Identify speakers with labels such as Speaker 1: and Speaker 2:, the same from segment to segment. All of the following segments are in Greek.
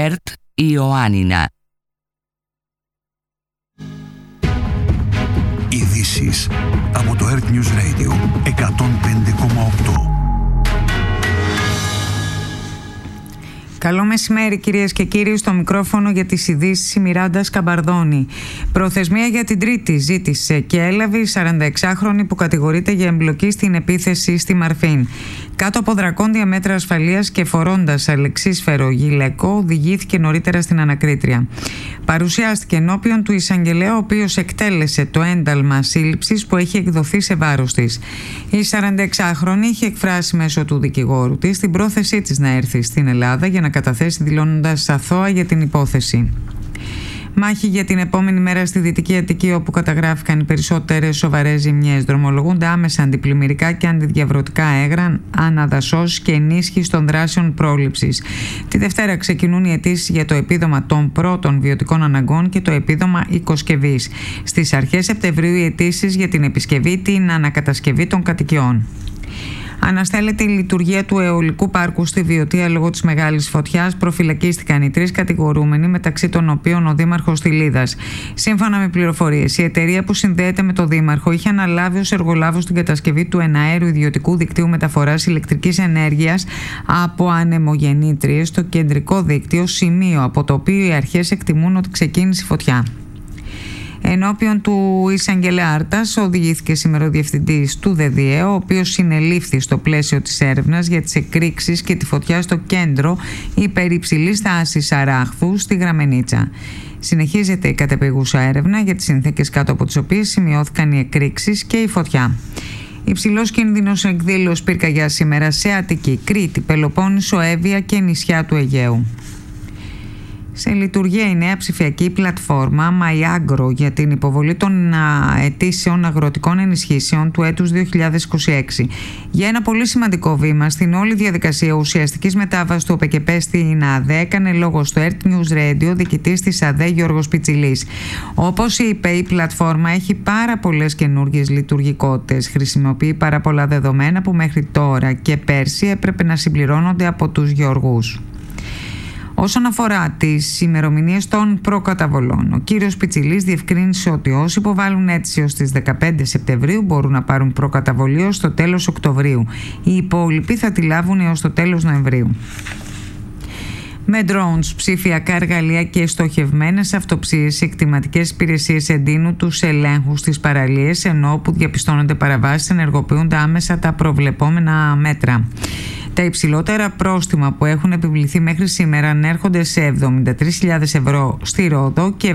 Speaker 1: ΕΡΤ Ιωάννινα.
Speaker 2: Ειδήσεις από το ΕΡΤ News Radio 105,8.
Speaker 3: Καλό μεσημέρι κυρίες και κύριοι, στο μικρόφωνο για τις ειδήσεις η Μιράντα Σκαμπαρδόνη. Προθεσμία για την Τρίτη ζήτησε και έλαβε η 46χρονη που κατηγορείται για εμπλοκή στην επίθεση στη Μαρφίν. Κάτω από δρακόντια μέτρα ασφαλείας και φορώντας αλεξίσφαιρο γυλαικό, οδηγήθηκε νωρίτερα στην ανακρίτρια. Παρουσιάστηκε ενώπιον του εισαγγελέα, ο οποίος εκτέλεσε το ένταλμα σύλληψης που έχει εκδοθεί σε βάρος της. Η 46χρονη είχε εκφράσει μέσω του δικηγόρου της την πρόθεσή της να έρθει στην Ελλάδα για να καταθέσει δηλώνοντας αθώα για την υπόθεση. Μάχη για την επόμενη μέρα στη Δυτική Αττική, όπου καταγράφηκαν οι περισσότερες σοβαρές ζημιές. Δρομολογούνται άμεσα αντιπλημμυρικά και αντιδιαβρωτικά έγγρα, αναδασώσεις και ενίσχυση των δράσεων πρόληψης. Τη Δευτέρα ξεκινούν οι αιτήσεις για το επίδομα των πρώτων βιωτικών αναγκών και το επίδομα οικοσκευής. Στις αρχές Σεπτεμβρίου οι αιτήσεις για την επισκευή, την ανακατασκευή των κατοικιών. Αναστέλλεται η λειτουργία του αιωλικού πάρκου στη Βιωτία λόγω της μεγάλης φωτιάς. Προφυλακίστηκαν οι 3 κατηγορούμενοι, μεταξύ των οποίων ο Δήμαρχος Τιλίδας. Σύμφωνα με πληροφορίες, η εταιρεία που συνδέεται με το Δήμαρχο είχε αναλάβει ως εργολάβος την κατασκευή του εναέριου ιδιωτικού δικτύου μεταφοράς ηλεκτρικής ενέργειας από ανεμογεννήτριες στο κεντρικό δίκτυο, σημείο από το οποίο οι αρχές εκτιμούν ότι ξεκίνησε η φωτιά. Ενώπιον του εισαγγελέα Άρτας οδηγήθηκε σήμερα ο διευθυντής του ΔΔΕ, ο οποίος συνελήφθη στο πλαίσιο της έρευνας για τις εκρήξεις και τη φωτιά στο κέντρο υπερυψηλής τάσης Αράχθου στη Γραμμενίτσα. Συνεχίζεται η κατεπηγούσα έρευνα για τις συνθήκες κάτω από τις οποίες σημειώθηκαν οι εκρήξεις και η φωτιά. Υψηλός κίνδυνος εκδήλωσης πυρκαγιάς σήμερα σε Αττική, Κρήτη, Πελοπόννησο, Εύβοια και νησιά του Αιγαίου. Σε λειτουργία η νέα ψηφιακή πλατφόρμα MyAgro για την υποβολή των αιτήσεων αγροτικών ενισχύσεων του έτους 2026. Για ένα πολύ σημαντικό βήμα στην όλη διαδικασία ουσιαστικής μετάβασης του ΟΠΕΚΕΠΕ στην ΑΔΕ έκανε λόγο στο ΕΡΤ News Radio διοικητής της ΑΔΕ Γιώργος Πιτσιλής. Όπως είπε, η πλατφόρμα έχει πάρα πολλές καινούργιες λειτουργικότητες, χρησιμοποιεί πάρα πολλά δεδομένα που μέχρι τώρα και πέρσι έπρεπε να συμπληρώνονται από τους γεωργούς. Όσον αφορά τις ημερομηνίες των προκαταβολών, ο κύριος Πιτσιλής διευκρίνησε ότι όσοι υποβάλλουν αίτηση ως τις 15 Σεπτεμβρίου μπορούν να πάρουν προκαταβολή ως το τέλος Οκτωβρίου. Οι υπόλοιποι θα τη λάβουν έως το τέλος Νοεμβρίου. Με drones, ψηφιακά εργαλεία και στοχευμένες αυτοψίες, οι εκτιματικές υπηρεσίες εντείνουν τους ελέγχους στις παραλίες, ενώ όπου διαπιστώνονται παραβάσεις ενεργοποιούνται άμεσα τα προβλεπόμενα μέτρα. Τα υψηλότερα πρόστιμα που έχουν επιβληθεί μέχρι σήμερα ανέρχονται σε 73.000 ευρώ στη Ρόδο και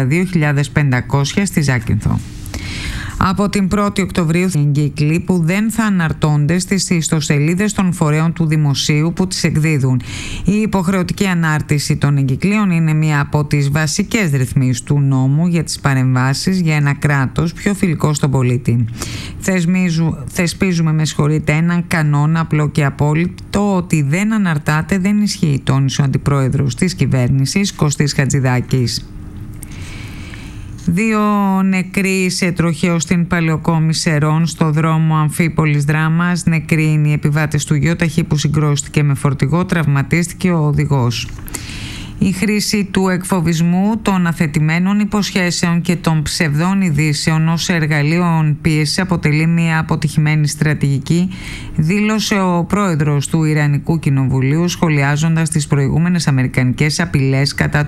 Speaker 3: 72.500 στη Ζάκυνθο. Από την 1η Οκτωβρίου οι εγκύκλοι που δεν θα αναρτώνται στις ιστοσελίδες των φορέων του δημοσίου που τις εκδίδουν. Η υποχρεωτική ανάρτηση των εγκυκλίων είναι μία από τις βασικές ρυθμίσεις του νόμου για τις παρεμβάσεις για ένα κράτος πιο φιλικό στον πολίτη. Θεσπίζουμε έναν κανόνα απλό και απόλυτο ότι δεν αναρτάται δεν ισχύει, τόνισε ο αντιπρόεδρος της κυβέρνησης Κωστής Χατζηδάκης. 2 νεκροί σε τροχαίο στην Παλαιοκόμη Σερών στο δρόμο Αμφίπολης Δράμας. Νεκροί είναι οι επιβάτες του γιοταχή που συγκρούστηκε με φορτηγό, τραυματίστηκε ο οδηγός. Η χρήση του εκφοβισμού, των αθετημένων υποσχέσεων και των ψευδών ειδήσεων ως εργαλείων πίεσης αποτελεί μια αποτυχημένη στρατηγική, δήλωσε ο πρόεδρος του Ιρανικού Κοινοβουλίου σχολιάζοντας τις προηγούμενες αμερικανικές απειλές κατά